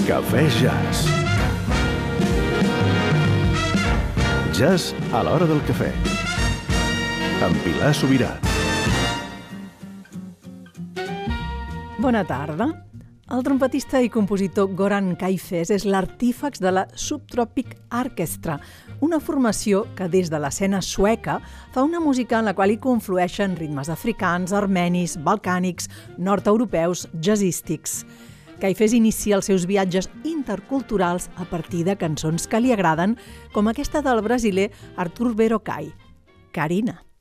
Cafè Jazz. Jazz a l'hora del cafè. Amb Pilar Sobirà. Bona tarda. El trompetista i compositor Goran Kayfes és l'artífex de la Subtropic Orchestra, una formació que des de l'escena sueca fa una música en la qual hi conflueixen ritmes africans, armenis, balcànics, nord-europeus, jazzístics. Kayfes inicia els seus viatges interculturals a partir de cançons que li agraden, com aquesta del brasiler Arthur Verocai, Karina.